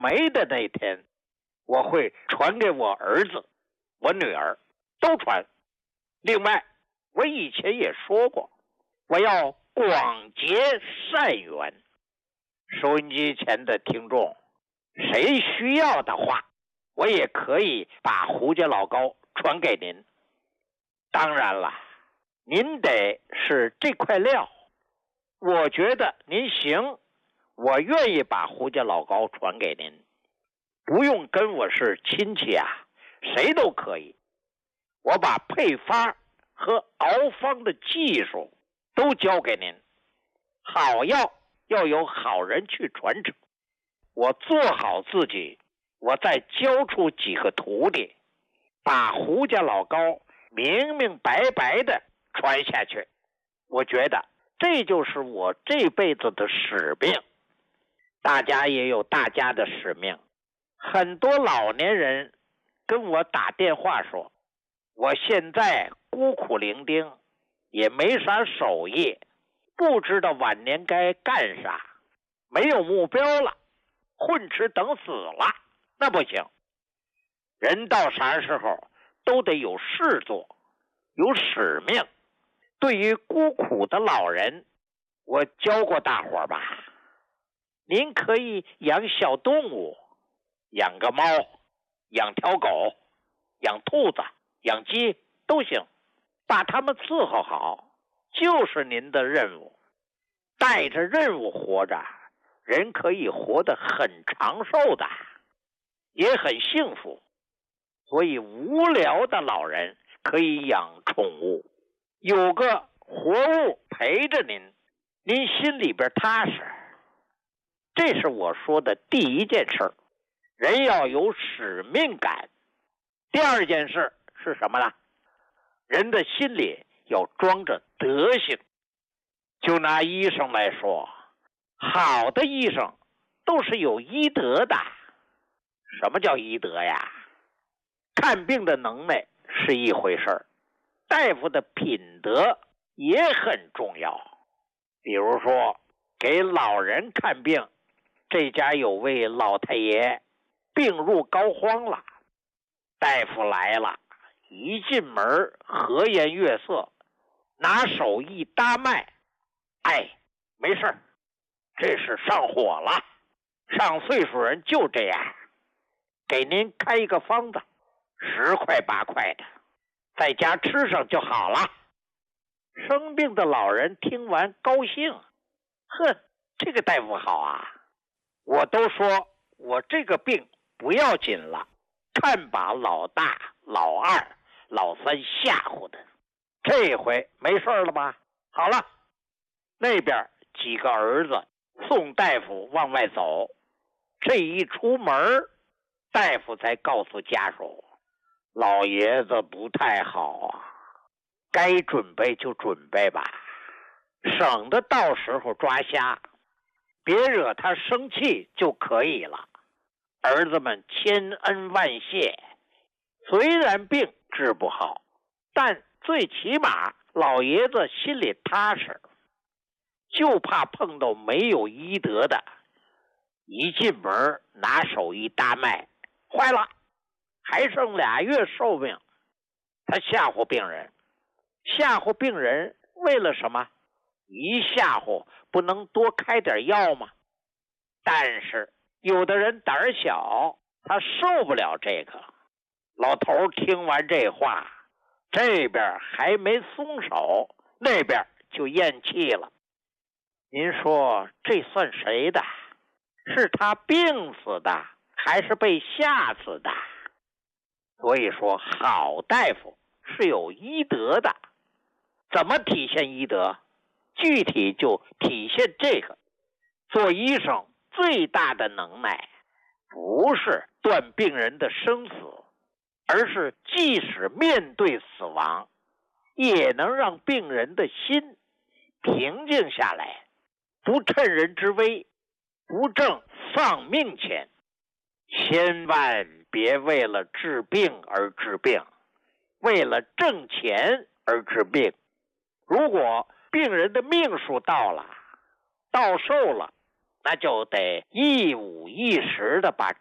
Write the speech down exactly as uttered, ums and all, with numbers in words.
没的那天，我会传给我儿子、我女儿，都传。另外，我以前也说过，我要广结善缘。收音机前的听众，谁需要的话，我也可以把胡家老高传给您。当然了，您得是这块料，我觉得您行，我愿意把胡家老高传给您，不用跟我是亲戚啊，谁都可以。我把配方和熬方的技术都交给您，好药要有好人去传承。我做好自己，我再教出几个徒弟，把胡家老高明明白白的传下去。我觉得这就是我这辈子的使命。大家也有大家的使命。很多老年人跟我打电话说，我现在孤苦伶仃，也没啥手艺，不知道晚年该干啥，没有目标了，混吃等死了。那不行，人到啥时候都得有事做，有使命。对于孤苦的老人，我教过大伙儿吧，您可以养小动物，养个猫，养条狗，养兔子，养鸡都行，把它们伺候好就是您的任务。带着任务活着，人可以活得很长寿的，也很幸福。所以无聊的老人可以养宠物，有个活物陪着您，您心里边踏实。这是我说的第一件事，人要有使命感。第二件事是什么呢？人的心里要装着德行。就拿医生来说，好的医生都是有医德的。什么叫医德呀？看病的能耐是一回事，大夫的品德也很重要。比如说给老人看病，这家有位老太爷病入膏肓了，大夫来了，一进门和颜悦色，拿手一搭脉，哎，没事，这是上火了，上岁数人就这样，给您开一个方子，十块八块的，在家吃上就好了。生病的老人听完高兴，哼，这个大夫好啊，我都说我这个病不要紧了，看把老大、老二、老三吓唬的，这回没事了吧？好了，那边几个儿子送大夫往外走，这一出门，大夫才告诉家属，老爷子不太好啊，该准备就准备吧，省得到时候抓瞎，别惹他生气就可以了。儿子们千恩万谢，虽然病治不好，但最起码老爷子心里踏实。就怕碰到没有医德的，一进门拿手一搭脉，坏了，还剩俩月寿命。他吓唬病人，吓唬病人为了什么？一吓唬不能多开点药吗？但是有的人胆小，他受不了这个。老头听完这话，这边还没松手，那边就咽气了。您说这算谁的？是他病死的，还是被吓死的？所以说好大夫是有医德的。怎么体现医德？具体就体现这个，做医生最大的能耐不是断病人的生死，而是即使面对死亡，也能让病人的心平静下来，不趁人之危，不挣丧命钱。千万别为了治病而治病，为了挣钱而治病。如果病人的命数到了，到寿了， 那就得一五一十的把